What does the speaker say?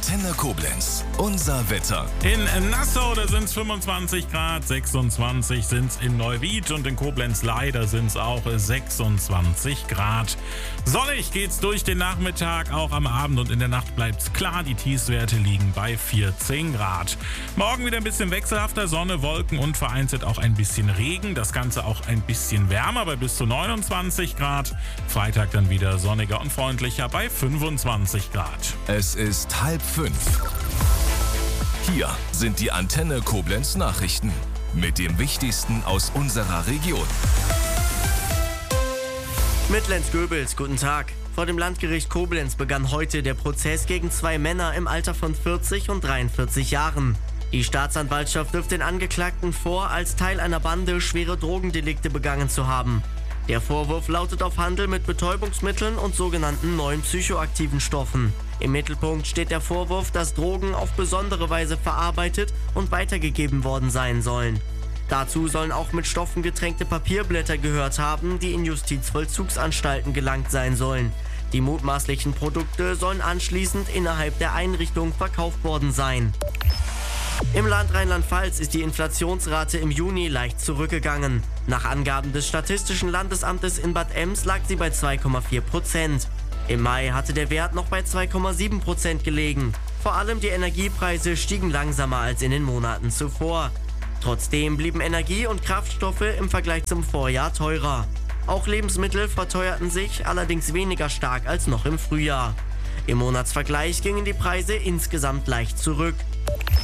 Antenne Koblenz. Unser Wetter. In Nassau, da sind es 25 Grad, 26 sind es in Neuwied und in Koblenz leider sind es auch 26 Grad. Sonnig geht's durch den Nachmittag, auch am Abend und in der Nacht bleibt's klar. Die Tiefstwerte liegen bei 14 Grad. Morgen wieder ein bisschen wechselhafter, Sonne, Wolken und vereinzelt auch ein bisschen Regen. Das Ganze auch ein bisschen wärmer bei bis zu 29 Grad. Freitag dann wieder sonniger und freundlicher bei 25 Grad. Es ist 4:30. Hier sind die Antenne Koblenz Nachrichten mit dem Wichtigsten aus unserer Region. Mit Lenz Goebels, guten Tag. Vor dem Landgericht Koblenz begann heute der Prozess gegen 2 Männer im Alter von 40 und 43 Jahren. Die Staatsanwaltschaft wirft den Angeklagten vor, als Teil einer Bande schwere Drogendelikte begangen zu haben. Der Vorwurf lautet auf Handel mit Betäubungsmitteln und sogenannten neuen psychoaktiven Stoffen. Im Mittelpunkt steht der Vorwurf, dass Drogen auf besondere Weise verarbeitet und weitergegeben worden sein sollen. Dazu sollen auch mit Stoffen getränkte Papierblätter gehört haben, die in Justizvollzugsanstalten gelangt sein sollen. Die mutmaßlichen Produkte sollen anschließend innerhalb der Einrichtung verkauft worden sein. Im Land Rheinland-Pfalz ist die Inflationsrate im Juni leicht zurückgegangen. Nach Angaben des Statistischen Landesamtes in Bad Ems lag sie bei 2,4%. Im Mai hatte der Wert noch bei 2,7% gelegen. Vor allem die Energiepreise stiegen langsamer als in den Monaten zuvor. Trotzdem blieben Energie- und Kraftstoffe im Vergleich zum Vorjahr teurer. Auch Lebensmittel verteuerten sich, allerdings weniger stark als noch im Frühjahr. Im Monatsvergleich gingen die Preise insgesamt leicht zurück.